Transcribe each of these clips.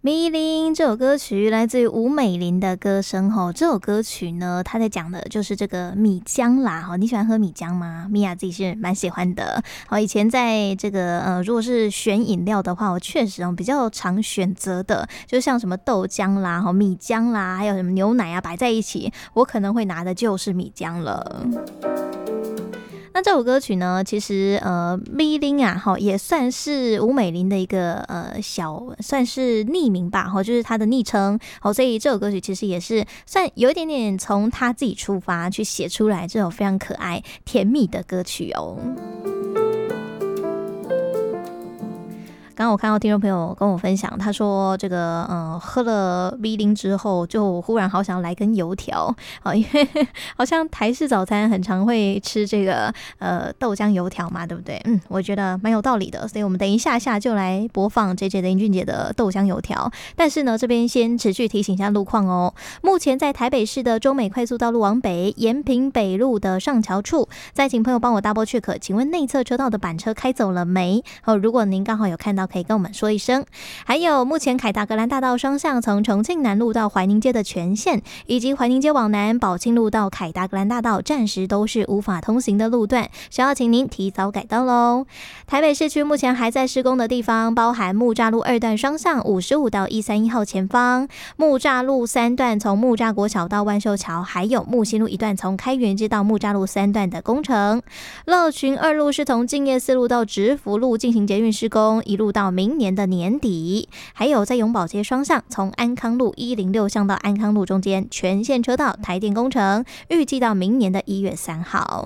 米林这首歌曲来自于吴美玲的歌声吼，这首歌曲呢，它在讲的就是这个米浆啦吼，你喜欢喝米浆吗？米娅自己是蛮喜欢的。好，以前在这个如果是选饮料的话，我确实比较常选择的，就像什么豆浆啦、米浆啦，还有什么牛奶啊摆在一起，我可能会拿的就是米浆了。那这首歌曲呢，其实米林啊，也算是吴美玲的一个算是匿名吧，就是她的昵称，所以这首歌曲其实也是算有一点点从她自己出发去写出来这首非常可爱甜蜜的歌曲哦。刚刚我看到听众朋友跟我分享，他说这个喝了 V 零之后，就忽然好想来根油条啊，因为好像台式早餐很常会吃这个豆浆油条嘛，对不对？我觉得蛮有道理的，所以我们等一下就来播放 JJ 林俊杰的豆浆油条。但是呢，这边先持续提醒一下路况哦。目前在台北市的中美快速道路往北，延平北路的上桥处，再请朋友帮我 double check， 请问内侧车道的板车开走了没？如果您刚好有看到，可以跟我们说一声。还有目前凯达格兰大道双向从重庆南路到怀宁街的全线，以及怀宁街往南宝庆路到凯达格兰大道暂时都是无法通行的路段，需要请您提早改道咯。台北市区目前还在施工的地方包含木栅路2段双向55到131号前方，木栅路3段从木栅国小到万寿桥，还有木新路1段从开元街到木栅路3段的工程。乐群2路是从敬业4路到直福路进行捷运施工，一路到明年的年底。还有在永宝街双向从安康路106巷到安康路中间全线车道台电工程，预计到明年的1月3号。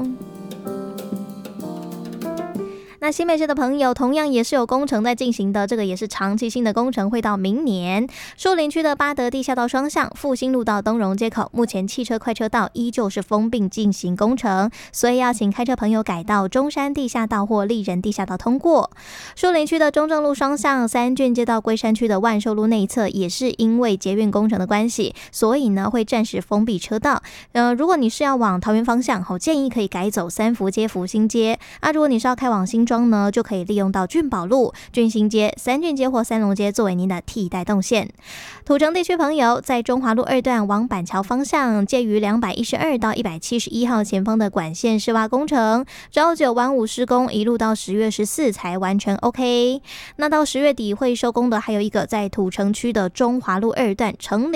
那新北市的朋友同样也是有工程在进行的，这个也是长期性的工程，会到明年。树林区的八德地下道双向复兴路到东荣街口，目前汽车快车道依旧是封闭进行工程，所以要请开车朋友改到中山地下道或丽人地下道通过。树林区的中正路双向三郡街到龟山区的万寿路内侧，也是因为捷运工程的关系，所以呢会暂时封闭车道。如果你是要往桃园方向，建议可以改走三福街、福兴街。如果你是要开往新庄呢，就可以利用到俊宝路、俊兴街、三郡街或三龙街作为您的替代动线。土城地区朋友在中华路2段往板桥方向，介于212到171号前方的管线施挖工程，朝9晚5施工，一路到10月14才完全 OK。那到10月底会收工的还有一个在土城区的中华路2段城里